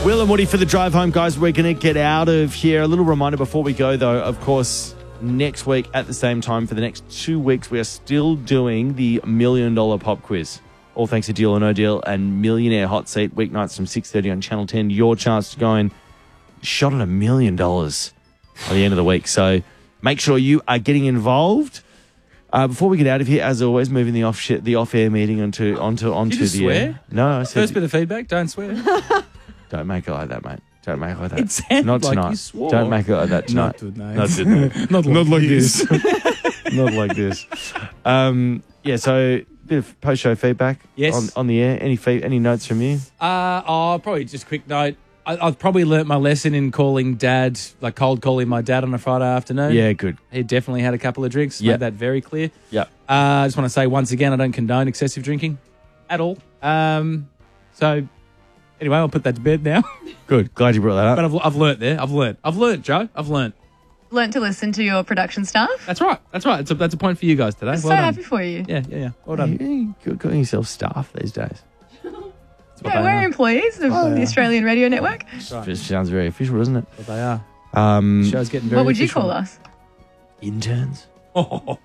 Will and Woody for the drive home, guys. We're going to get out of here. A little reminder before we go, though, of course, next week at the same time for the next 2 weeks, we are still doing the $1 Million Pop Quiz. All thanks to Deal or No Deal and Millionaire Hot Seat, weeknights from 6:30 on Channel 10. Your chance to go and shot at $1 million by the end of the week. So make sure you are getting involved. Before we get out of here, as always, moving the off-air meeting onto Did you the swear? air. No, I said First bit of feedback, don't swear. don't make it like that, mate. Don't make it like that. It sounded Not like tonight. you swore. Don't make it like that tonight. Not tonight. Not like this. Not like this. Yeah, so bit of post-show feedback. Yes. On the air. Any notes from you? Probably just a quick note. I've probably learnt my lesson in calling Dad, like cold calling my dad on a Friday afternoon. Yeah, good. He definitely had a couple of drinks. Yep. Made that very clear. Yeah. I just want to say once again, I don't condone excessive drinking at all. So anyway, I'll put that to bed now. Good. Glad you brought that up. But I've learnt there. I've learnt, Joe. I've learnt. Learned to listen to your production staff. That's right. That's a point for you guys today. I'm Well so done. happy for you. Yeah. Well done. You're calling yourself staff these days. Yeah, we're employees of the Australian Radio Network. Just sounds very official, doesn't it? Well, they are. The show's getting very What would you official. call us? Interns. I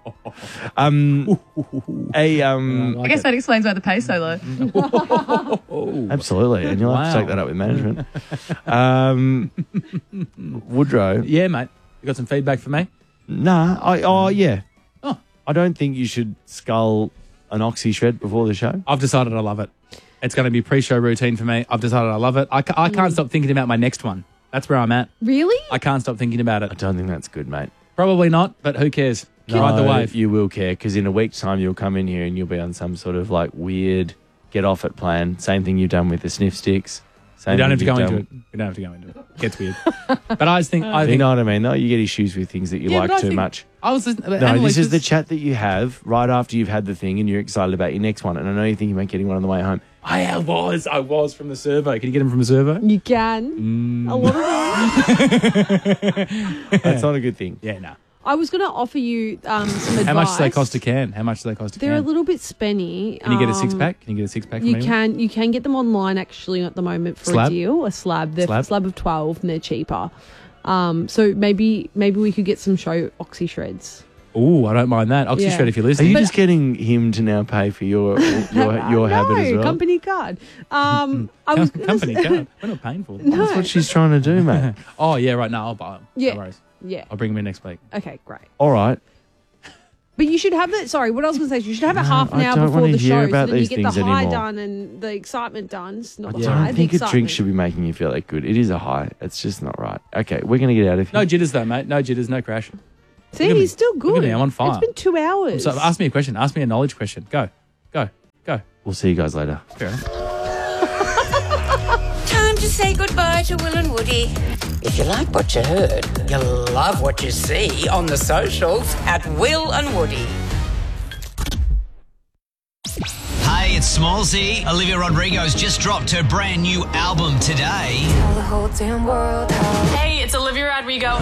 I guess that explains why the pay's so low. Absolutely. And you'll have to Wow. take that up with management. Woodrow. Yeah, mate. You got some feedback for me? Nah. Yeah. Oh. I don't think you should scull an oxy shred before the show. I've decided I love it. It's going to be pre-show routine for me. I've decided I love it. I can't stop thinking about my next one. That's where I'm at. Really? I can't stop thinking about I it. don't think that's good, mate. Probably not, but who cares? Ride the wave. You will care because in a week's time you'll come in here and you'll be on some sort of like weird get off it plan. Same thing you've done with the sniff sticks. We don't have to go into it. We don't have to go into it. It gets weird. But I think... You know what I mean? No, you get issues with things that you Yeah, but like I too think- much. I was listening... No, this is the chat that you have right after you've had the thing and you're excited about your next one. And I know you think you might getting one on the way home. I was from the servo. Can you get them from a servo? You can. A lot of them. That's not a good thing. Yeah, no. I was going to offer you some advice. How much do they cost a can? They're a little bit spenny. Can you get a six-pack? Can you get a six-pack from anyone? You can get them online actually at the moment for Slab? a deal. A slab. They're Slab? a slab of 12 and they're cheaper. So maybe we could get some show oxy shreds. Ooh, I don't mind that. Oxy Yeah. Shred if you're Are listening. you just getting him to now pay for your habit as well? Company card. I was Company card. We're not paying for them. No. That's what she's trying to do, mate. Oh, yeah, right. No, I'll buy them. Yeah. No worries. Yeah. I'll bring them in next week. Okay, great. All right. But you should have it. Sorry, what I was going to say is you should have it No, half an I hour don't before wanna the hear show, about so then you these get the things high anymore. done and the excitement done. It's not I the don't high, the think a drink excitement. should be making you feel that good. It is a high. It's just not right. Okay, we're going to get out of here. No jitters, though, mate. No jitters, no crash. See, Look at me. he's still good. Look at me, I'm on fire. It's been 2 hours. So ask me a question. Ask me a knowledge question. Go. We'll see you guys later. Fair enough. Time to say goodbye to Will and Woody. If you like what you heard, you'll love what you see on the socials At Will and Woody. Hey, it's Smallsy. Olivia Rodrigo's just dropped her brand new album today. The whole damn world. Hey, it's Olivia Rodrigo.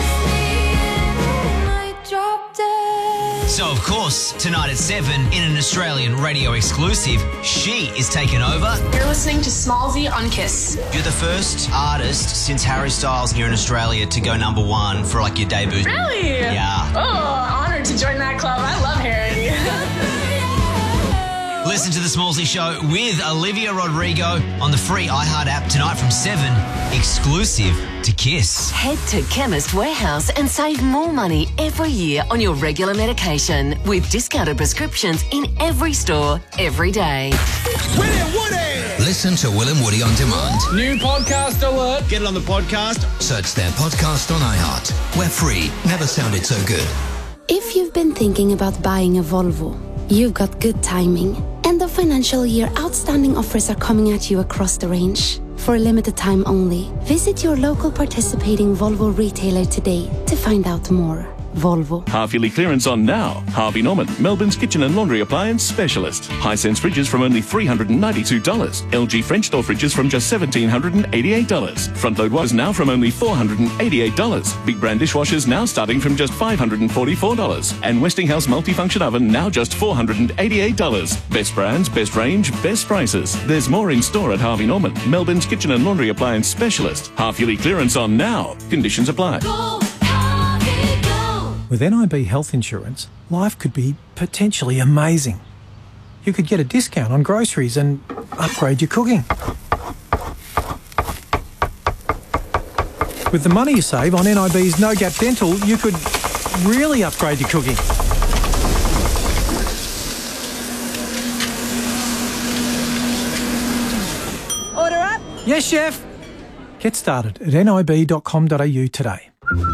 So, of course, tonight at 7, in an Australian radio exclusive, she is taking over. You're listening to Smallsy on Kiss. You're the first artist since Harry Styles here in Australia to go #1 for like your debut. Really? Yeah. Oh, honored to join that club. I love Harry. Listen to The Smallsy Show with Olivia Rodrigo on the free iHeart app tonight from 7, exclusive to Kiss. Head to Chemist Warehouse and save more money every year on your regular medication with discounted prescriptions in every store, every day. Listen to Will and Woody on demand. New podcast alert. Get it on the podcast. Search their podcast on iHeart. We're free. Never sounded so good. If you've been thinking about buying a Volvo, you've got good timing. End of financial year outstanding offers are coming at you across the range. For a limited time only, visit your local participating Volvo retailer today to find out more. Volvo. Half-yearly clearance on now. Harvey Norman, Melbourne's kitchen and laundry appliance specialist. Hisense fridges from only $392. LG French door fridges from just $1,788. Front-load washers now from only $488. Big brand dishwashers now starting from just $544. And Westinghouse multifunction oven now just $488. Best brands, best range, best prices. There's more in store at Harvey Norman, Melbourne's kitchen and laundry appliance specialist. Half-yearly clearance on now. Conditions apply. With NIB health insurance, life could be potentially amazing. You could get a discount on groceries and upgrade your cooking. With the money you save on NIB's No Gap Dental, you could really upgrade your cooking. Order up? Yes, chef. Get started at nib.com.au today.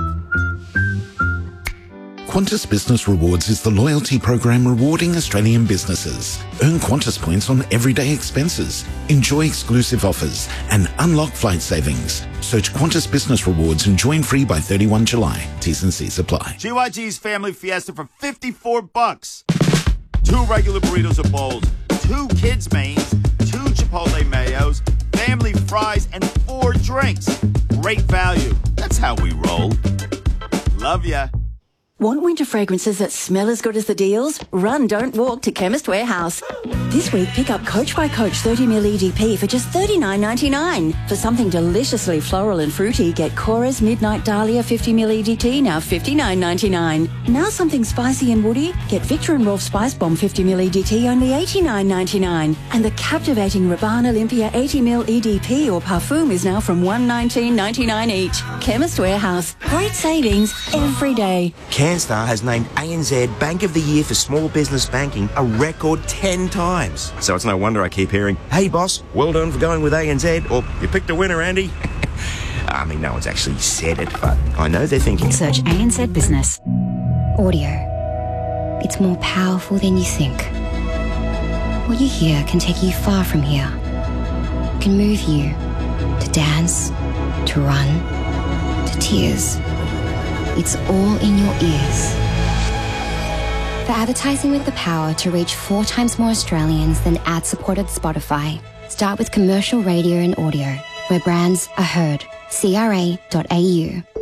Qantas Business Rewards is the loyalty program rewarding Australian businesses. Earn Qantas points on everyday expenses, enjoy exclusive offers, and unlock flight savings. Search Qantas Business Rewards and join free by 31 July. T's and C's apply. GYG's Family Fiesta for $54. 2 regular burritos or bowls, 2 kids' mains, 2 Chipotle mayos, family fries, and 4 drinks. Great value. That's how we roll. Love ya. Want winter fragrances that smell as good as the deals? Run, don't walk to Chemist Warehouse. This week, pick up Coach by Coach 30ml EDP for just $39.99. For something deliciously floral and fruity, get Cora's Midnight Dahlia 50ml EDT, now $59.99. Now something spicy and woody? Get Victor and Rolf Spice Bomb 50ml EDT, only $89.99. And the captivating Rabanne Olympia 80ml EDP or Parfum is now from $119.99 each. Chemist Warehouse. Great savings every day. CanStar has named ANZ Bank of the Year for Small Business Banking a record 10 times. So it's no wonder I keep hearing, "Hey boss, well done for going with ANZ," or "You picked a winner, Andy." I mean, no one's actually said it, but I know they're thinking. Search ANZ Business. Audio. It's more powerful than you think. What you hear can take you far from here. It can move you to dance, to run, to tears. It's all in your ears. For advertising with the power to reach 4 times more Australians than ad-supported Spotify, start with commercial radio and audio, where brands are heard. CRA.au.